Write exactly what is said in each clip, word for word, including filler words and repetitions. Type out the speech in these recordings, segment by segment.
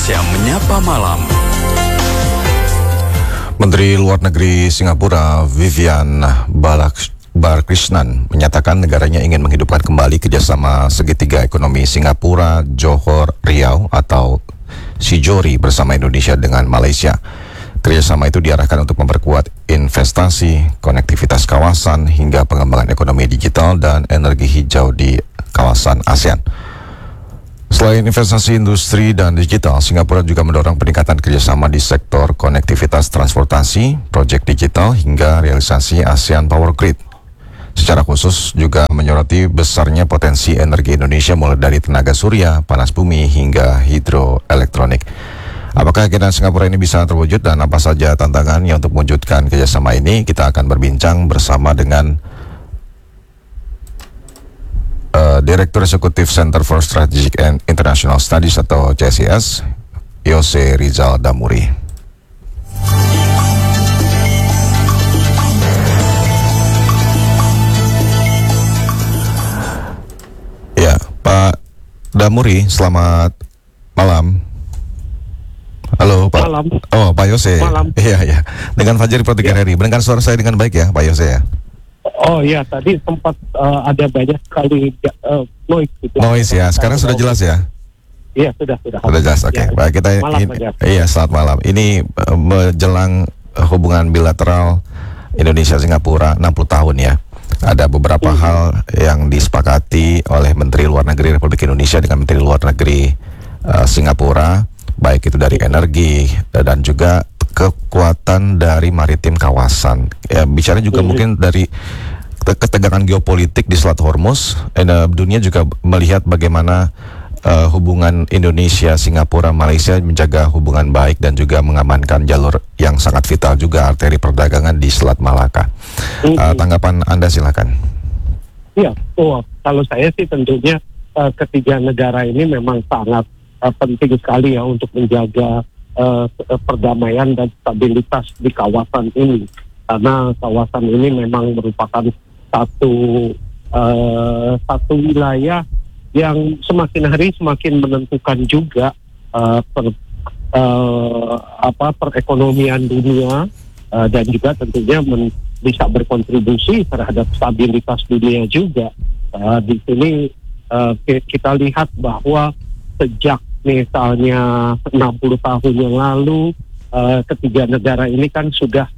Indonesia Menyapa Malam. Menteri Luar Negeri Singapura Vivian Balakrishnan menyatakan negaranya ingin menghidupkan kembali kerjasama segitiga ekonomi Singapura, Johor, Riau atau Sijori bersama Indonesia dengan Malaysia. Kerjasama itu diarahkan untuk memperkuat investasi, konektivitas kawasan, hingga pengembangan ekonomi digital dan energi hijau di kawasan ASEAN. Selain investasi industri dan digital, Singapura juga mendorong peningkatan kerjasama di sektor konektivitas transportasi, proyek digital, hingga realisasi ASEAN Power Grid. Secara khusus juga menyoroti besarnya potensi energi Indonesia mulai dari tenaga surya, panas bumi, hingga hidroelektronik. Apakah keinginan Singapura ini bisa terwujud dan apa saja tantangannya untuk mewujudkan kerjasama ini? Kita akan berbincang bersama dengan Uh, Direktur Eksekutif Center for Strategic and International Studies atau C S I S, Yose Rizal Damuri. Ya, Pak Damuri, selamat malam. Halo, Pak. Malam. Oh, Pak Yose. Malam. Iya, iya. Dengan Fajar Protiga Heri. Mendengar suara saya dengan baik ya, Pak Yose ya? Oh iya, tadi sempat uh, ada banyak sekali uh, noise gitu. Noise ya, sekarang sudah jelas ya? Iya, sudah, sudah. Sudah jelas, oke. Okay. Ya. Baik, kita malam, ini, iya, selamat malam. Ini uh, menjelang uh, hubungan bilateral Indonesia-Singapura enam puluh tahun ya. Ada beberapa hmm. hal yang disepakati oleh Menteri Luar Negeri Republik Indonesia dengan Menteri Luar Negeri uh, Singapura, baik itu dari energi uh, dan juga kekuatan dari maritim kawasan. Ya, bicara juga hmm. mungkin dari ketegangan geopolitik di Selat Hormuz. Dan uh, dunia juga melihat bagaimana uh, hubungan Indonesia, Singapura, Malaysia menjaga hubungan baik dan juga mengamankan jalur yang sangat vital juga arteri perdagangan di Selat Malaka. Hmm. Uh, tanggapan Anda silakan. Iya, oh, kalau saya sih tentunya uh, ketiga negara ini memang sangat uh, penting sekali ya untuk menjaga Uh, perdamaian dan stabilitas di kawasan ini, karena kawasan ini memang merupakan satu uh, satu wilayah yang semakin hari semakin menentukan juga uh, per, uh, apa perekonomian dunia uh, dan juga tentunya men, bisa berkontribusi terhadap stabilitas dunia juga. Uh, di sini uh, kita lihat bahwa sejak misalnya enam puluh tahun yang lalu uh, ketiga negara ini kan sudah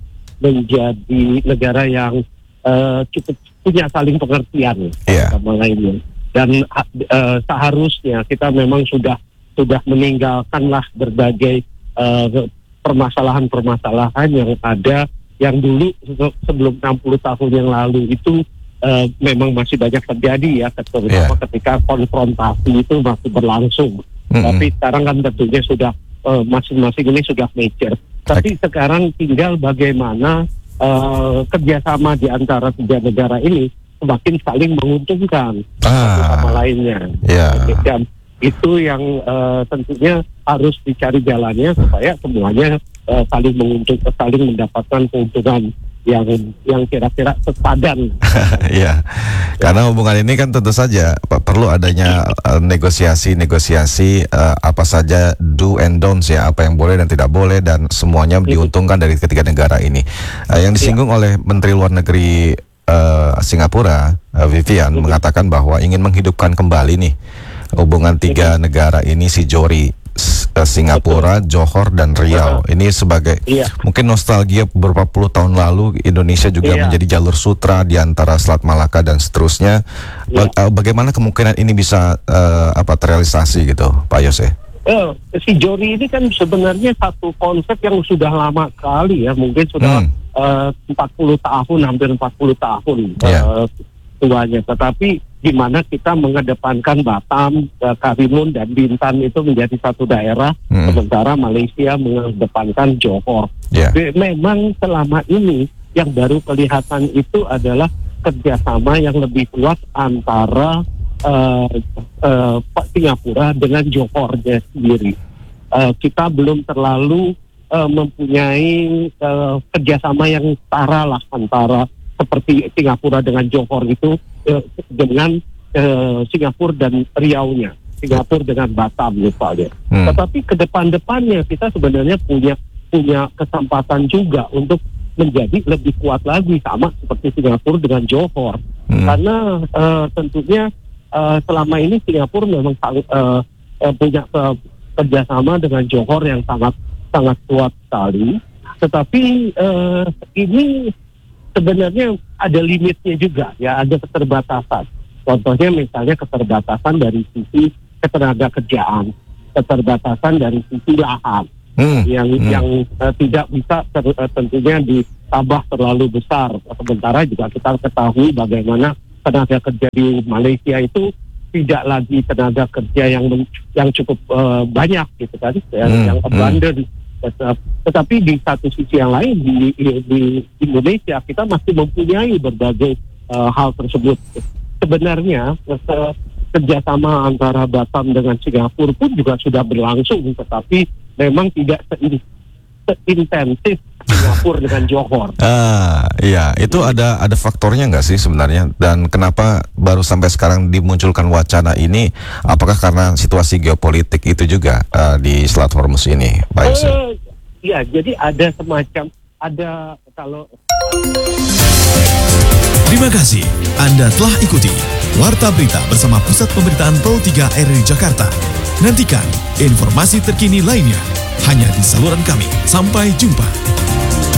menjadi negara yang uh, cukup punya saling pengertian yeah. sama lainnya, dan uh, seharusnya kita memang sudah sudah meninggalkanlah berbagai uh, permasalahan-permasalahan yang ada yang dulu sebelum enam puluh tahun yang lalu itu uh, memang masih banyak terjadi ya, terutama yeah. ketika konfrontasi itu masih berlangsung. Mm-hmm. Tapi sekarang kan tentunya sudah uh, masing-masing ini sudah major. Tapi okay. sekarang tinggal bagaimana uh, kerjasama di antara tiga negara ini semakin saling menguntungkan ah. satu sama lainnya. Yeah. Dan itu yang uh, tentunya harus dicari jalannya supaya semuanya uh, saling menguntungkan, saling mendapatkan keuntungan yang yang kira-kira sepadan. Iya, karena hubungan ini kan tentu saja perlu adanya uh, negosiasi-negosiasi uh, apa saja do and don'ts ya, apa yang boleh dan tidak boleh, dan semuanya diuntungkan dari ketiga negara ini. Uh, yang disinggung oleh Menteri Luar Negeri uh, Singapura, uh, Vivian, mengatakan bahwa ingin menghidupkan kembali nih hubungan tiga negara ini, Sijori, Singapura, Johor, dan Riau. Ini sebagai iya. mungkin nostalgia beberapa puluh tahun lalu Indonesia juga iya. menjadi jalur sutra di antara Selat Malaka dan seterusnya. Ba- iya. Bagaimana kemungkinan ini bisa uh, apa terrealisasi gitu, Pak Yose? Eh, Sijori ini kan sebenarnya satu konsep yang sudah lama sekali ya, mungkin sudah hmm. uh, empat puluh tahun, hampir empat puluh tahun yeah. uh, tuanya. Tetapi di mana kita mengedepankan Batam, uh, Karimun, dan Bintan itu menjadi satu daerah, hmm. sementara Malaysia mengedepankan Johor. Yeah. Memang selama ini yang baru kelihatan itu adalah kerjasama yang lebih kuat antara uh, uh, Singapura dengan Johornya sendiri. Uh, kita belum terlalu uh, mempunyai uh, kerjasama yang setara lah antara seperti Singapura dengan Johor itu eh, dengan eh, Singapura dan Riau-nya. Singapura dengan Batam misalnya. Hmm. Tetapi ke depan-depannya kita sebenarnya punya punya kesempatan juga untuk menjadi lebih kuat lagi sama seperti Singapura dengan Johor. Hmm. Karena uh, tentunya uh, selama ini Singapura memang sangat uh, uh, punya uh, kerjasama dengan Johor yang sangat sangat kuat sekali. Tetapi uh, ini sebenarnya ada limitnya juga, ya, ada keterbatasan. Contohnya misalnya keterbatasan dari sisi ketenaga kerjaan, keterbatasan dari sisi lahan, hmm. yang hmm. yang uh, tidak bisa ter, uh, tentunya ditambah terlalu besar. Sementara juga kita ketahui bagaimana tenaga kerja di Malaysia itu tidak lagi tenaga kerja yang men, yang cukup uh, banyak gitu kan, yang, hmm. yang abundant. Hmm. Tetapi di satu sisi yang lain di, di Indonesia kita masih mempunyai berbagai uh, hal tersebut. Sebenarnya kerjasama antara Batam dengan Singapura pun juga sudah berlangsung, tetapi memang tidak sein- seintensif Singapura dengan Johor. Ah, iya, itu ada ada faktornya nggak sih sebenarnya? Dan kenapa baru sampai sekarang dimunculkan wacana ini? Apakah karena situasi geopolitik itu juga uh, di Selat Hormuz ini, Pak Yusri? Uh, ya, jadi ada semacam ada kalau. Terima kasih Anda telah ikuti Warta Berita bersama Pusat Pemberitaan Pro tiga R I Jakarta. Nantikan informasi terkini lainnya hanya di saluran kami. Sampai jumpa.